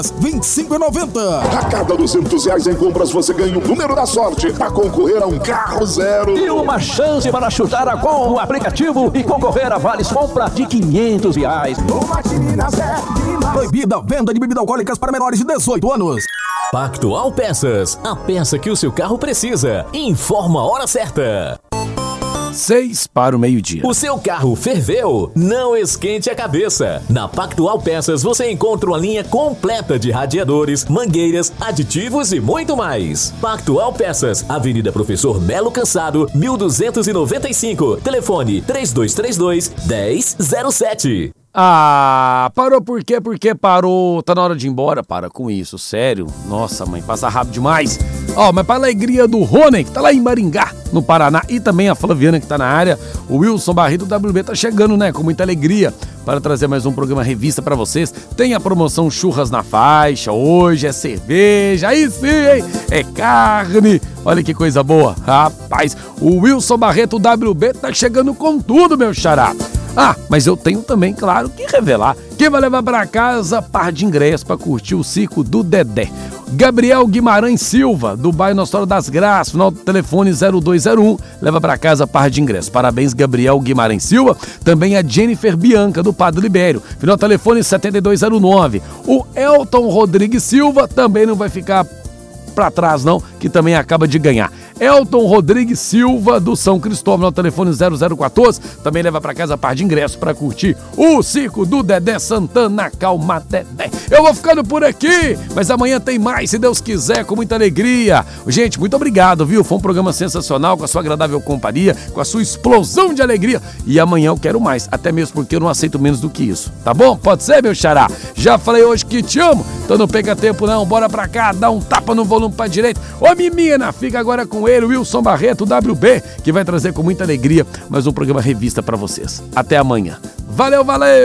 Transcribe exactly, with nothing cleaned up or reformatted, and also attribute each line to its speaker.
Speaker 1: vinte e cinco reais e noventa centavos.
Speaker 2: A cada duzentos reais em compras você ganha o número da sorte para concorrer a um carro zero.
Speaker 3: E uma chance para chutar a gol no aplicativo e concorrer a vales compra de quinhentos reais.
Speaker 1: Proibida a venda de bebidas alcoólicas para menores de dezoito anos.
Speaker 4: Pactual Peças, a peça que o seu carro precisa. Informa a hora certa.
Speaker 5: Seis para o meio-dia.
Speaker 4: O seu carro ferveu? Não esquente a cabeça. Na Pactual Peças você encontra uma linha completa de radiadores, mangueiras, aditivos e muito mais. Pactual Peças, Avenida Professor Melo Cansado, mil duzentos e noventa e cinco. Telefone três dois três dois, um zero zero sete.
Speaker 5: Ah, parou por quê? Porque parou. Tá na hora de ir embora? Para com isso, sério. Nossa, mãe, passa rápido demais. Ó, oh, mas pra alegria do Rony, que tá lá em Maringá, no Paraná, e também a Flaviana, que tá na área, o Wilson Barreto do W B tá chegando, né, com muita alegria para trazer mais um programa Revista pra vocês. Tem a promoção Churras na Faixa, hoje é cerveja, aí sim, hein? É carne. Olha que coisa boa. Rapaz, o Wilson Barreto do W B tá chegando com tudo, meu xará. Ah, mas eu tenho também, claro, que revelar quem vai levar para casa par de ingressos para curtir o circo do Dedé. Gabriel Guimarães Silva, do bairro Nossa Senhora das Graças, final do telefone zero dois zero um, leva para casa par de ingressos. Parabéns, Gabriel Guimarães Silva. Também a Jennifer Bianca, do Padre Libério, final do telefone setenta e dois zero nove. O Elton Rodrigues Silva também não vai ficar para trás não, que também acaba de ganhar. Elton Rodrigues Silva, do São Cristóvão, no telefone zero zero um quatro, também leva para casa a par de ingresso para curtir o circo do Dedé Santana. Calma, Dedé. Eu vou ficando por aqui, mas amanhã tem mais, se Deus quiser, com muita alegria. Gente, muito obrigado, viu? Foi um programa sensacional, com a sua agradável companhia, com a sua explosão de alegria. E amanhã eu quero mais, até mesmo porque eu não aceito menos do que isso. Tá bom? Pode ser, meu xará? Já falei hoje que te amo, então não pega tempo não. Bora pra cá, dá um tapa no volume pra direita. Ô, menina, fica agora com ele, Wilson Barreto, W B, que vai trazer com muita alegria mais um programa Revista pra vocês. Até amanhã. Valeu, valeu!